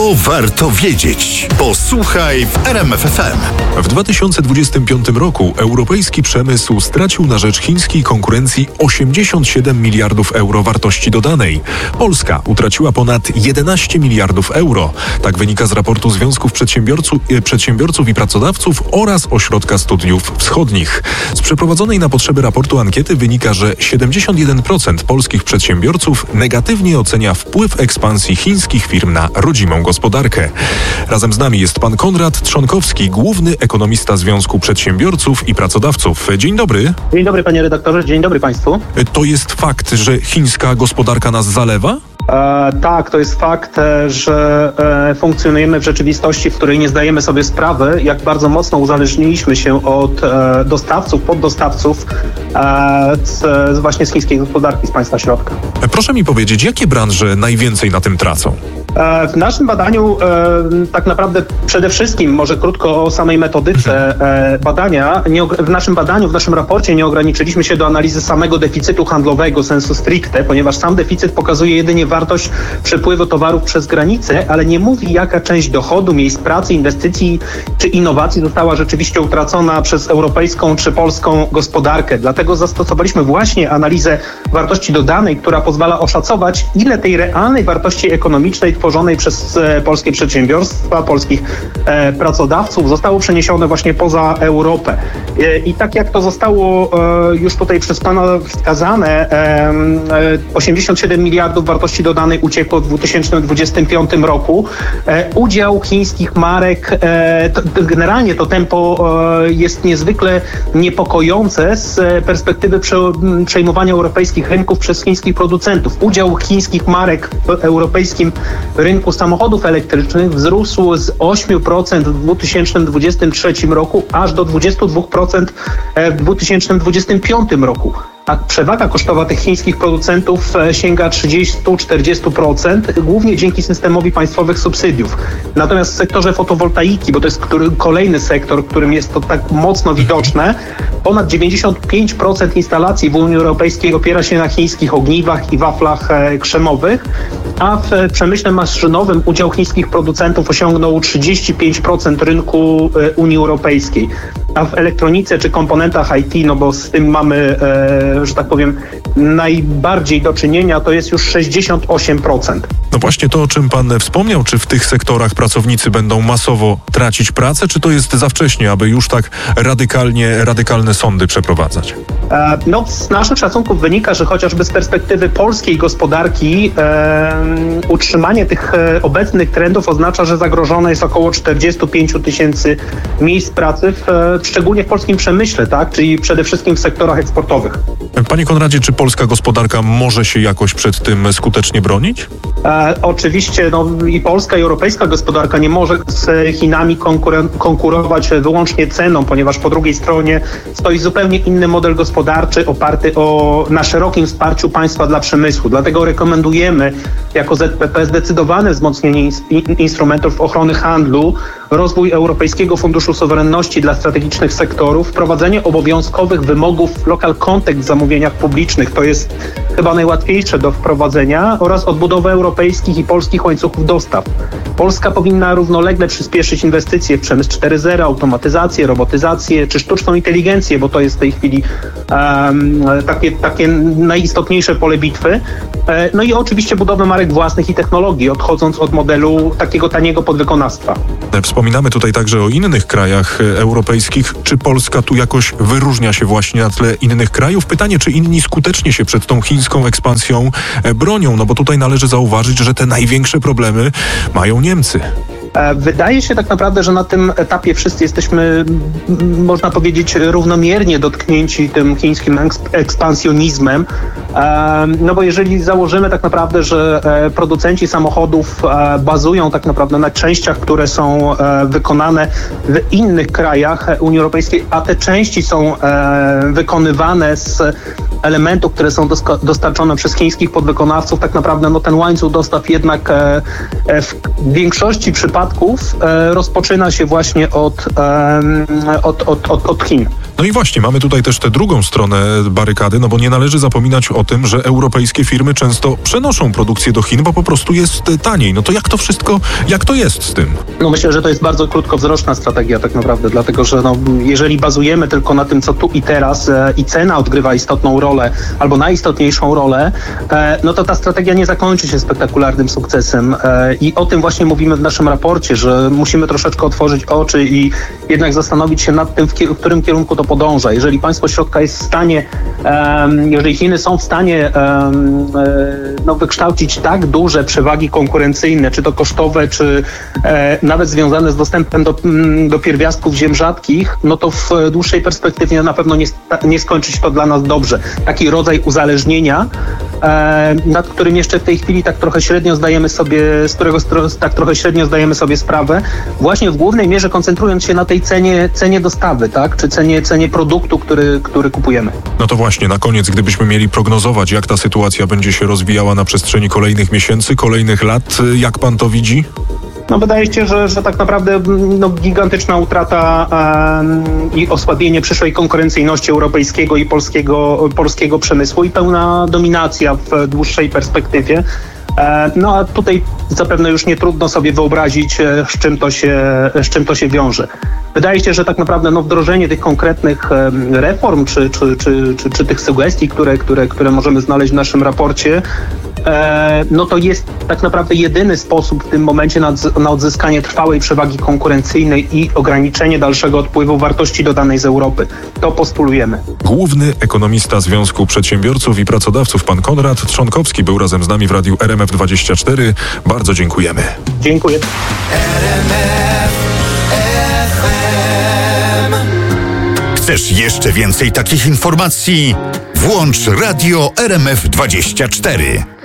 To warto wiedzieć. Posłuchaj w RMF FM. W 2025 roku europejski przemysł stracił na rzecz chińskiej konkurencji 87 miliardów euro wartości dodanej. Polska utraciła ponad 11 miliardów euro. Tak wynika z raportu Związków Przedsiębiorców i Pracodawców oraz Ośrodka Studiów Wschodnich. Z przeprowadzonej na potrzeby raportu ankiety wynika, że 71% polskich przedsiębiorców negatywnie ocenia wpływ ekspansji chińskich firm na rodzimą gospodarkę. Razem z nami jest pan Konrad Trzonkowski, główny ekonomista Związku Przedsiębiorców i Pracodawców. Dzień dobry. Dzień dobry, panie redaktorze, dzień dobry państwu. To jest fakt, że chińska gospodarka nas zalewa? Tak, to jest fakt, że funkcjonujemy w rzeczywistości, w której nie zdajemy sobie sprawy, jak bardzo mocno uzależniliśmy się od dostawców, poddostawców właśnie z chińskiej gospodarki, z państwa środka. Proszę mi powiedzieć, jakie branże najwięcej na tym tracą? W naszym badaniu tak naprawdę przede wszystkim, może krótko o samej metodyce badania, w naszym raporcie nie ograniczyliśmy się do analizy samego deficytu handlowego sensu stricte, ponieważ sam deficyt pokazuje jedynie wartość przepływu towarów przez granicę, ale nie mówi, jaka część dochodu, miejsc pracy, inwestycji czy innowacji została rzeczywiście utracona przez europejską czy polską gospodarkę. Dlatego zastosowaliśmy właśnie analizę wartości dodanej, która pozwala oszacować, ile tej realnej wartości ekonomicznej tworzonej przez polskie przedsiębiorstwa, polskich pracodawców zostało przeniesione właśnie poza Europę. I tak jak to zostało już tutaj przez pana wskazane, 87 miliardów wartości dodanej uciekło w 2025 roku. Udział chińskich marek, generalnie to tempo jest niezwykle niepokojące z perspektywy przejmowania europejskich rynków przez chińskich producentów. Udział chińskich marek w europejskim rynku samochodów elektrycznych wzrósł z 8% w 2023 roku aż do 22% w 2025 roku. A przewaga kosztowa tych chińskich producentów sięga 30-40%, głównie dzięki systemowi państwowych subsydiów. Natomiast w sektorze fotowoltaiki, bo to jest kolejny sektor, w którym jest to tak mocno widoczne, ponad 95% instalacji w Unii Europejskiej opiera się na chińskich ogniwach i waflach krzemowych, a w przemyśle maszynowym udział chińskich producentów osiągnął 35% rynku Unii Europejskiej. A w elektronice czy komponentach IT, no bo z tym mamy, że tak powiem, najbardziej do czynienia, to jest już 68%. No właśnie to, o czym pan wspomniał, czy w tych sektorach pracownicy będą masowo tracić pracę, czy to jest za wcześnie, aby już tak radykalne sądy przeprowadzać? No, z naszych szacunków wynika, że chociażby z perspektywy polskiej gospodarki utrzymanie tych obecnych trendów oznacza, że zagrożone jest około 45 tysięcy miejsc pracy, szczególnie w polskim przemyśle, tak? Czyli przede wszystkim w sektorach eksportowych. Panie Konradzie, czy polska gospodarka może się jakoś przed tym skutecznie bronić? Oczywiście i polska, i europejska gospodarka nie może z Chinami konkurować wyłącznie ceną, ponieważ po drugiej stronie stoi zupełnie inny model gospodarczy oparty na szerokim wsparciu państwa dla przemysłu. Dlatego rekomendujemy jako ZPP zdecydowane wzmocnienie instrumentów ochrony handlu, rozwój Europejskiego Funduszu Suwerenności dla strategicznych sektorów, wprowadzenie obowiązkowych wymogów local content w zamówieniach publicznych, to jest chyba najłatwiejsze do wprowadzenia, oraz odbudowę europejskich i polskich łańcuchów dostaw. Polska powinna równolegle przyspieszyć inwestycje w przemysł 4.0, automatyzację, robotyzację czy sztuczną inteligencję, bo to jest w tej chwili takie najistotniejsze pole bitwy. No i oczywiście budowę marek własnych i technologii, odchodząc od modelu takiego taniego podwykonawstwa. Wspominamy tutaj także o innych krajach europejskich. Czy Polska tu jakoś wyróżnia się właśnie na tle innych krajów? Pytanie, czy inni skutecznie się przed tą chińską ekspansją bronią? No bo tutaj należy zauważyć, że te największe problemy mają Niemcy. Wydaje się tak naprawdę, że na tym etapie wszyscy jesteśmy, można powiedzieć, równomiernie dotknięci tym chińskim ekspansjonizmem. No bo jeżeli założymy tak naprawdę, że producenci samochodów bazują tak naprawdę na częściach, które są wykonane w innych krajach Unii Europejskiej, a te części są wykonywane z elementów, które są dostarczone przez chińskich podwykonawców, tak naprawdę ten łańcuch dostaw jednak w większości przypadków rozpoczyna się właśnie od Chin. No i właśnie, mamy tutaj też tę drugą stronę barykady, no bo nie należy zapominać o tym, że europejskie firmy często przenoszą produkcję do Chin, bo po prostu jest taniej. No to jak to jest z tym? No myślę, że to jest bardzo krótkowzroczna strategia tak naprawdę, dlatego że jeżeli bazujemy tylko na tym, co tu i teraz i cena odgrywa istotną rolę albo najistotniejszą rolę, no to ta strategia nie zakończy się spektakularnym sukcesem i o tym właśnie mówimy w naszym raporcie, że musimy troszeczkę otworzyć oczy i jednak zastanowić się nad tym, w którym kierunku to podąża. Jeżeli państwo środka jest w stanie, jeżeli Chiny są w stanie wykształcić tak duże przewagi konkurencyjne, czy to kosztowe, czy nawet związane z dostępem do pierwiastków ziem rzadkich, no to w dłuższej perspektywie na pewno nie skończy się to dla nas dobrze. Taki rodzaj uzależnienia, nad którym jeszcze w tej chwili tak trochę średnio zdajemy sobie, z którego tak trochę średnio zdajemy sobie sprawę, właśnie w głównej mierze koncentrując się na tej cenie dostawy, tak? Czy cenie produktu, który kupujemy. No to właśnie, na koniec, gdybyśmy mieli prognozować, jak ta sytuacja będzie się rozwijała na przestrzeni kolejnych miesięcy, kolejnych lat, jak pan to widzi? No wydaje się, że tak naprawdę gigantyczna utrata i osłabienie przyszłej konkurencyjności europejskiego i polskiego przemysłu i pełna dominacja w dłuższej perspektywie. No a tutaj zapewne już nie trudno sobie wyobrazić, z czym to się wiąże. Wydaje się, że tak naprawdę wdrożenie tych konkretnych reform czy tych sugestii, które możemy znaleźć w naszym raporcie, no to jest tak naprawdę jedyny sposób w tym momencie na odzyskanie trwałej przewagi konkurencyjnej i ograniczenie dalszego odpływu wartości dodanej z Europy. To postulujemy. Główny ekonomista Związku Przedsiębiorców i Pracodawców, pan Konrad Trzonkowski, był razem z nami w Radiu RMF24. Bardzo dziękujemy. Dziękuję. Chcesz jeszcze więcej takich informacji? Włącz Radio RMF24.